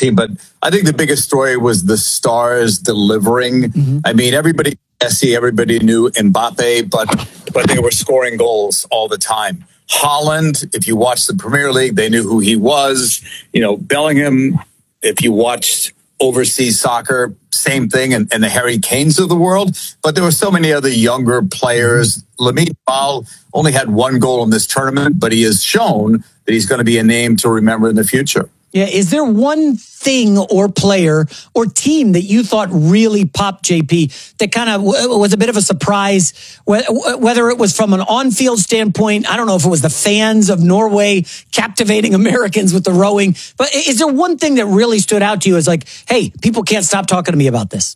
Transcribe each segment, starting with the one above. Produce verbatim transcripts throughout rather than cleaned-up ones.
team. But I think the biggest story was the stars delivering. Mm-hmm. I mean, everybody, Messi, everybody knew Mbappe, but but they were scoring goals all the time. Haaland, if you watched the Premier League, they knew who he was. You know, Bellingham, if you watched overseas soccer, same thing, and, and the Harry Kanes of the world. But there were so many other younger players. Lamine Yamal only had one goal in this tournament, but he has shown that he's going to be a name to remember in the future. Yeah, is there one thing or player or team that you thought really popped, J P, that kind of w- was a bit of a surprise, whether it was from an on-field standpoint? I don't know if it was the fans of Norway captivating Americans with the rowing, but is there one thing that really stood out to you as like, hey, people can't stop talking to me about this?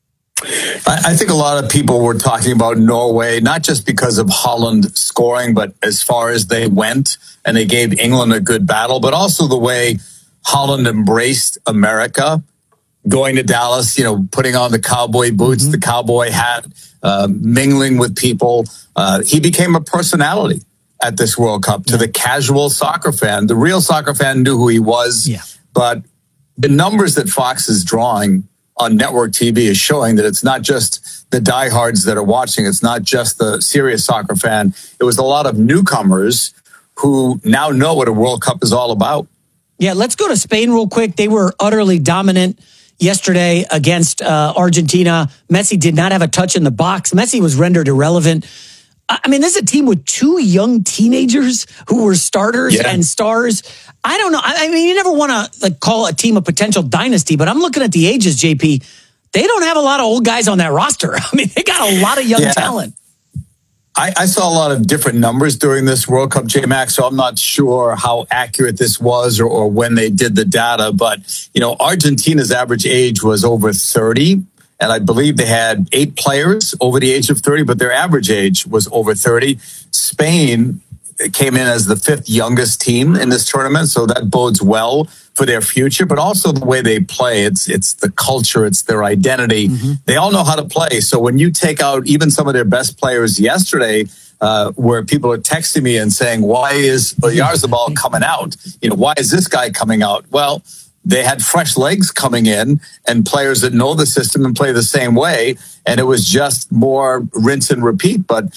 I think a lot of people were talking about Norway, not just because of Haaland scoring, but as far as they went and they gave England a good battle, but also the way Haaland embraced America, going to Dallas, you know, putting on the cowboy boots, mm-hmm. the cowboy hat, uh, mingling with people. Uh, he became a personality at this World Cup to yeah. the casual soccer fan. The real soccer fan knew who he was, yeah. but the numbers that Fox is drawing on network T V is showing that it's not just the diehards that are watching. It's not just the serious soccer fan. It was a lot of newcomers who now know what a World Cup is all about. Yeah, let's go to Spain real quick. They were utterly dominant yesterday against uh, Argentina. Messi did not have a touch in the box. Messi was rendered irrelevant. I mean, this is a team with two young teenagers who were starters yeah. and stars. I don't know. I mean, you never want to like call a team a potential dynasty, but I'm looking at the ages, J P. They don't have a lot of old guys on that roster. I mean, they got a lot of young yeah. talent. I, I saw a lot of different numbers during this World Cup, J-Max, so I'm not sure how accurate this was or, or when they did the data. But, you know, Argentina's average age was over thirty, and I believe they had eight players over the age of thirty, but their average age was over thirty. Spain came in as the fifth youngest team in this tournament, so that bodes well for their future, but also the way they play. It's it's the culture, it's their identity. Mm-hmm. They all know how to play. So when you take out even some of their best players yesterday, uh, where people are texting me and saying, why is Oyarzabal coming out? You know, why is this guy coming out? Well, they had fresh legs coming in and players that know the system and play the same way. And it was just more rinse and repeat. But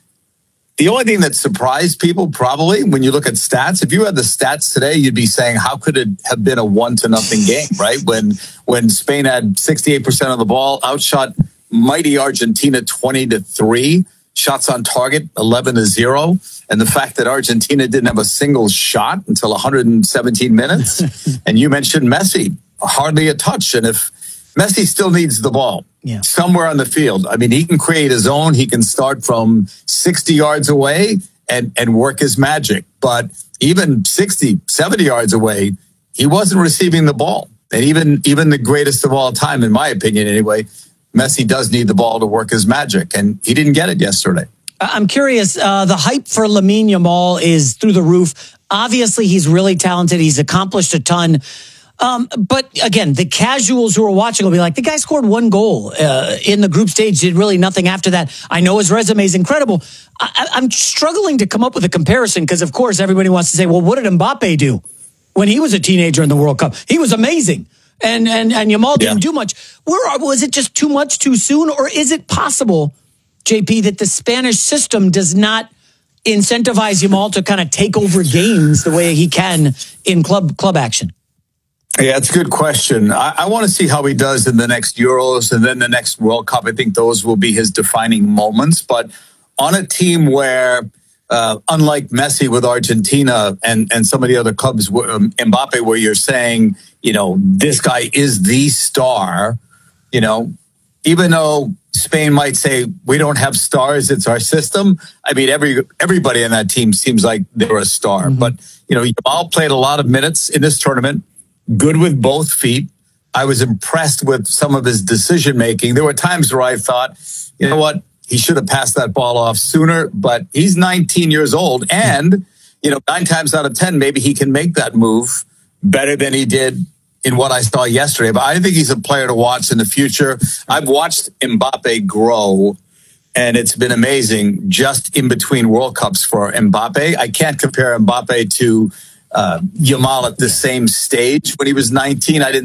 the only thing that surprised people, probably, when you look at stats, if you had the stats today, you'd be saying, how could it have been a one to nothing game, right? When when Spain had sixty-eight percent of the ball, outshot mighty Argentina twenty to three, shots on target eleven to zero. And the fact that Argentina didn't have a single shot until one hundred seventeen minutes. And you mentioned Messi, hardly a touch. And if Messi still needs the ball yeah. somewhere on the field. I mean, he can create his own. He can start from sixty yards away and, and work his magic. But even sixty, seventy yards away, he wasn't receiving the ball. And even, even the greatest of all time, in my opinion anyway, Messi does need the ball to work his magic. And he didn't get it yesterday. I'm curious, uh, the hype for Lamine Yamal is through the roof. Obviously, he's really talented. He's accomplished a ton. Um, but again, the casuals who are watching will be like, the guy scored one goal uh, in the group stage, did really nothing after that. I know his resume is incredible. I- I'm struggling to come up with a comparison because, of course, everybody wants to say, well, what did Mbappe do when he was a teenager in the World Cup? He was amazing. And and, and Yamal didn't yeah. do much. Where, was it just too much too soon? Or is it possible, J P, that the Spanish system does not incentivize Yamal to kind of take over games the way he can in club club action? Yeah, it's a good question. I, I want to see how he does in the next Euros and then the next World Cup. I think those will be his defining moments. But on a team where, uh, unlike Messi with Argentina and, and some of the other clubs, um, Mbappe, where you're saying, you know, this guy is the star, you know, even though Spain might say, we don't have stars, it's our system. I mean, every everybody on that team seems like they're a star. Mm-hmm. But, you know, Yamal played a lot of minutes in this tournament. Good with both feet. I was impressed with some of his decision making. There were times where I thought, you know what, he should have passed that ball off sooner, but he's nineteen years old. And, you know, nine times out of ten, maybe he can make that move better than he did in what I saw yesterday. But I think he's a player to watch in the future. I've watched Mbappe grow, and it's been amazing just in between World Cups for Mbappe. I can't compare Mbappe to Uh, Yamal at the same stage when he was nineteen. I didn't